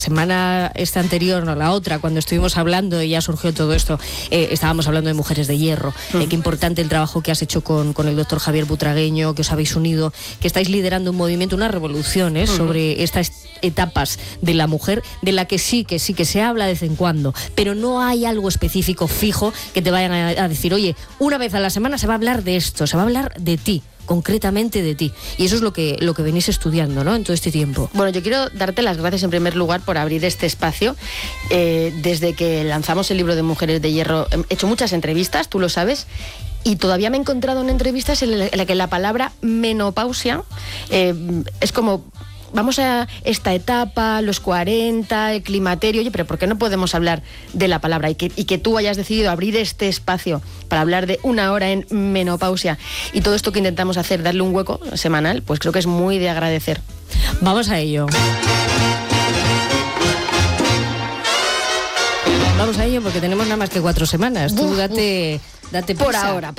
semana esta anterior, no la otra, cuando estuvimos hablando y ya surgió todo esto, estábamos hablando de Mujeres de Hierro. Qué importante el trabajo que has hecho con el doctor Javier Butragueño, que os habéis unido, que estáis liderando un movimiento, una revolución sobre estas etapas de la mujer, de la que sí que se habla de vez en cuando, pero no hay algo específico, fijo, que te vayan a decir, oye, una vez a la semana se va a hablar de esto, se va a hablar de ti, concretamente de ti. Y eso es lo que venís estudiando, ¿no?, en todo este tiempo. Bueno, yo quiero darte las gracias en primer lugar por abrir este espacio. Desde que lanzamos el libro de Mujeres de Hierro, he hecho muchas entrevistas, tú lo sabes, y todavía me he encontrado en entrevistas en la que la palabra menopausia es como... Vamos a esta etapa, los 40, el climaterio. Oye, pero ¿por qué no podemos hablar de la palabra? Y que tú hayas decidido abrir este espacio para hablar de una hora en menopausia y todo esto que intentamos hacer, darle un hueco semanal, pues creo que es muy de agradecer. Vamos a ello. Vamos a ello porque tenemos nada más que 4 semanas. Tú date prisa.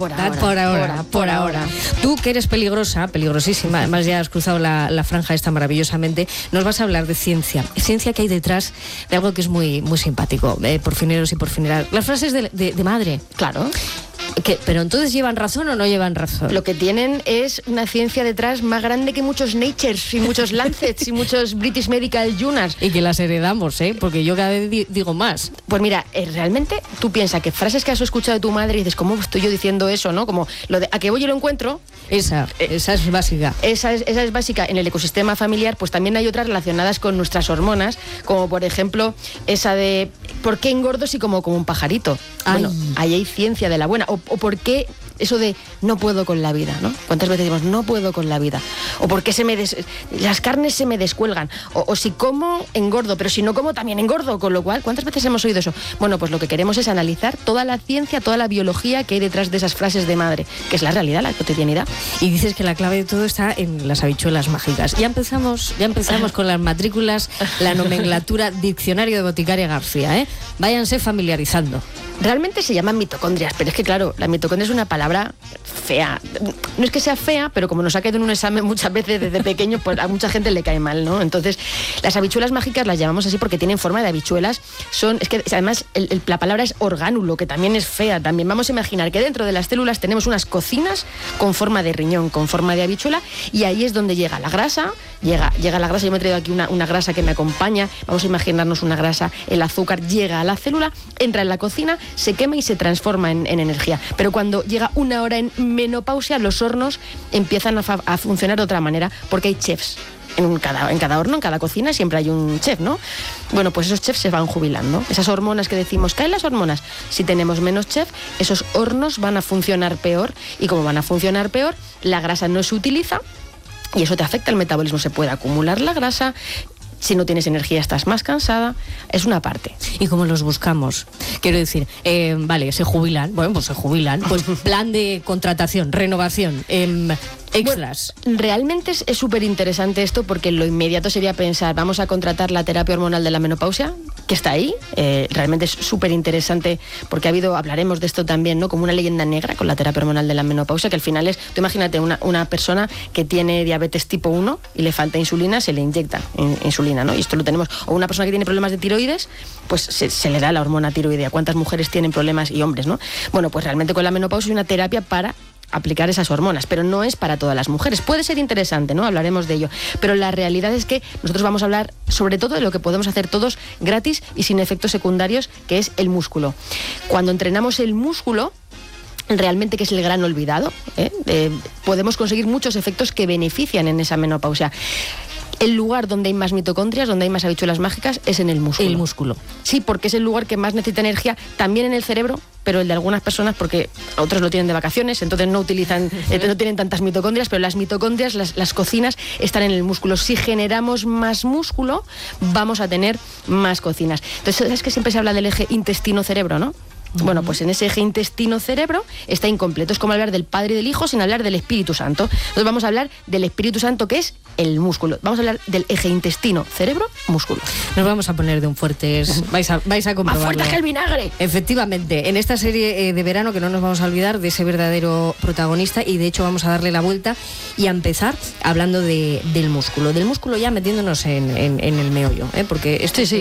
Por ahora. Tú, que eres peligrosísima, además ya has cruzado la franja esta maravillosamente, nos vas a hablar de ciencia que hay detrás de algo que es muy, muy simpático, porfineros y porfineras. Las frases de madre. Claro. ¿Pero entonces llevan razón o no llevan razón? Lo que tienen es una ciencia detrás más grande que muchos Natures y muchos Lancets y muchos British Medical Journals. Y que las heredamos, porque yo cada vez digo más. Pues mira, realmente tú piensas que frases que has escuchado de tu madre y dices, ¿cómo estoy yo diciendo eso, no? Como lo de, ¿a qué voy y lo encuentro? Esa es básica. Esa es básica. En el ecosistema familiar, pues también hay otras relacionadas con nuestras hormonas, como por ejemplo esa de ¿por qué engordo si como un pajarito? Ay. Bueno, ahí hay ciencia de la buena. O por qué eso de no puedo con la vida, ¿no? ¿Cuántas veces decimos no puedo con la vida? O por qué las carnes se me descuelgan. O si como, engordo, pero si no como también engordo. Con lo cual, ¿cuántas veces hemos oído eso? Bueno, pues lo que queremos es analizar toda la ciencia, toda la biología que hay detrás de esas frases de madre, que es la realidad, la cotidianidad. Y dices que la clave de todo está en las habichuelas mágicas. Ya empezamos con las matrículas, la nomenclatura, diccionario de Boticaria García, Váyanse familiarizando. Realmente se llaman mitocondrias, pero es que claro, la mitocondria es una palabra fea. No es que sea fea, pero como nos ha quedado en un examen muchas veces desde pequeño, pues a mucha gente le cae mal, ¿no? Entonces, las habichuelas mágicas las llamamos así porque tienen forma de habichuelas. Es que además la palabra es orgánulo, que también es fea. También vamos a imaginar que dentro de las células tenemos unas cocinas con forma de riñón, con forma de habichuela, y ahí es donde llega la grasa. Llega la grasa, yo me he traído aquí una grasa que me acompaña. Vamos a imaginarnos una grasa, el azúcar llega a la célula, entra en la cocina, se quema y se transforma en energía. Pero cuando llega una hora en menopausia, los hornos empiezan a funcionar de otra manera, porque hay chefs. En cada horno, en cada cocina, siempre hay un chef, ¿no? Bueno, pues esos chefs se van jubilando. Esas hormonas que decimos, ¿caen las hormonas? Si tenemos menos chef, esos hornos van a funcionar peor, y como van a funcionar peor, la grasa no se utiliza, y eso te afecta el metabolismo. Se puede acumular la grasa. Si no tienes energía, estás más cansada. Es una parte. ¿Y cómo los buscamos? Quiero decir, vale, se jubilan. Bueno, pues se jubilan. Pues plan de contratación, renovación, extras. Bueno, realmente es súper interesante esto, porque lo inmediato sería pensar, vamos a contratar la terapia hormonal de la menopausia, que está ahí. Realmente es súper interesante, porque hablaremos de esto también, ¿no? Como una leyenda negra con la terapia hormonal de la menopausia, que al final es, tú imagínate una persona que tiene diabetes tipo 1 y le falta insulina, se le inyecta insulina, ¿no? Y esto lo tenemos. O una persona que tiene problemas de tiroides, pues se le da la hormona tiroidea. ¿Cuántas mujeres tienen problemas? Y hombres, ¿no? Bueno, pues realmente con la menopausia es una terapia para aplicar esas hormonas, pero no es para todas las mujeres. Puede ser interesante, ¿no? Hablaremos de ello. Pero la realidad es que nosotros vamos a hablar sobre todo de lo que podemos hacer todos gratis y sin efectos secundarios, que es el músculo. Cuando entrenamos el músculo, realmente, que es el gran olvidado, podemos conseguir muchos efectos que benefician en esa menopausia. El lugar donde hay más mitocondrias, donde hay más habichuelas mágicas, es en el músculo. El músculo. Sí, porque es el lugar que más necesita energía, también en el cerebro, pero el de algunas personas, porque otros lo tienen de vacaciones, entonces no tienen tantas mitocondrias, pero las mitocondrias, las cocinas, están en el músculo. Si generamos más músculo, vamos a tener más cocinas. Entonces, es que siempre se habla del eje intestino-cerebro, ¿no? Bueno, pues en ese eje intestino-cerebro está incompleto. Es como hablar del Padre y del Hijo sin hablar del Espíritu Santo. Entonces vamos a hablar del Espíritu Santo, que es el músculo. Vamos a hablar del eje intestino-cerebro-músculo. Nos vamos a poner de un fuertes. Vais a comprobarlo. ¡Más fuerte que el vinagre! Efectivamente, en esta serie de verano, que no nos vamos a olvidar de ese verdadero protagonista, y de hecho vamos a darle la vuelta y a empezar hablando del músculo. Del músculo ya metiéndonos en el meollo, porque esto sí.